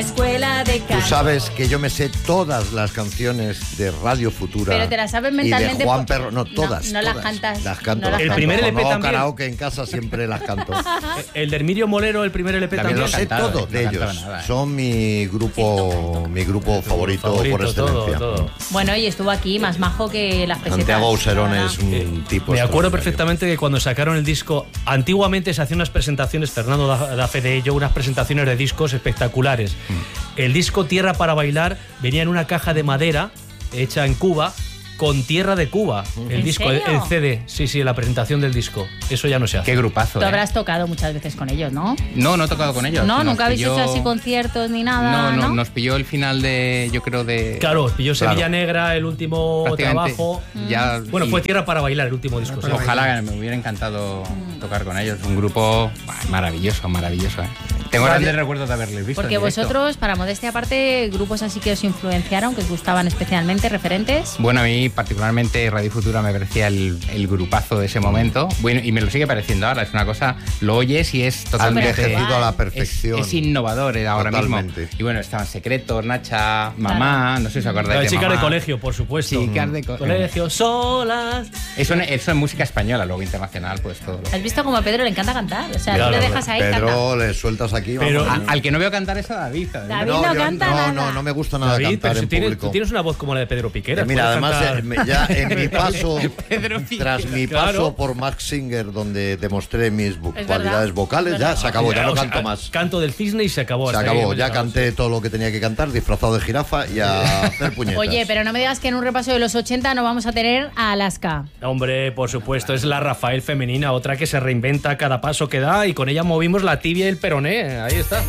escuela de canto. Tú sabes que yo me sé todas las canciones de Radio Futura. Pero te las sabes mentalmente. Y de Juan Perro, no, todas. No todas. las cantas. Las canto. No las las canto. El primer LP Cuando hago también. karaoke en casa siempre las canto. El de Herminio Molero, el primer LP También también. lo sé todo de ellos. Son mi grupo favorito por excelencia. todo. Bueno, y estuvo aquí más majo que las pesetas. Santiago Auserón la es verdad. un tipo Me acuerdo extraordinario. perfectamente que cuando sacaron el disco, antiguamente se hacían unas presentaciones, Fernando da fe de ello, unas presentaciones de discos espectaculares. El disco Tierra para Bailar venía en una caja de madera hecha en Cuba, con tierra de Cuba. El ¿En disco, serio? el CD, sí, la presentación del disco. Eso ya no se hace. Qué grupazo. Tú habrás tocado muchas veces con ellos, ¿no? No he tocado con ellos. No, Nos nunca habéis pilló- hecho así conciertos ni nada, ¿no? Nos pilló el final de, yo creo, de... Claro, pilló Sevilla Claro. Negra, el último prácticamente trabajo. Ya, Bueno, y fue Tierra para Bailar, el último disco. sí. ojalá que me hubiera encantado tocar con ellos. Un grupo maravilloso, maravilloso. Tengo grandes recuerdos de haberles visto. Porque en directo. vosotros, para modestia aparte, grupos así que os influenciaron, que os gustaban especialmente, referentes. Bueno, a mí particularmente Radio Futura me parecía el grupazo de ese momento. Bueno, y me lo sigue pareciendo ahora. Es una cosa, lo oyes y es Ha totalmente... envejecido a la Es, perfección. es innovador ahora Totalmente. mismo. Y bueno, estaban Secretos, Nacha, Mamá, no sé si os acordáis Las de chicas Mamá. de colegio, por supuesto. Chicas de Colegio, solas. Eso es música española, luego internacional, pues todo. ¿Has visto cómo a Pedro le encanta cantar? O sea, Claro, tú le dejas ahí, canta. Pedro, le sueltas aquí. Pero- vamos. Al que no veo cantar es a David. David no yo- canta nada. no me gusta nada David, cantar pero si en tienes, público. tú tienes una voz como la de Pedro Piqueras. Mira, puedes además, cantar- ya en mi paso, Pedro tras mi paso Claro. por Max Singer, donde demostré mis verdad, cualidades vocales, es ya verdad. se acabó, ya no O sea, canto más. Canto del cisne y se acabó. Se hasta ahí acabó, hemos ya llegado. canté todo lo que tenía que cantar, disfrazado de jirafa y a hacer puñetas. Oye, pero no me digas que en un repaso de los 80 no vamos a tener a Alaska. Hombre, por supuesto, es la Rafael femenina, otra que se reinventa a cada paso que da y con ella movimos la tibia y el peroné. Ahí está.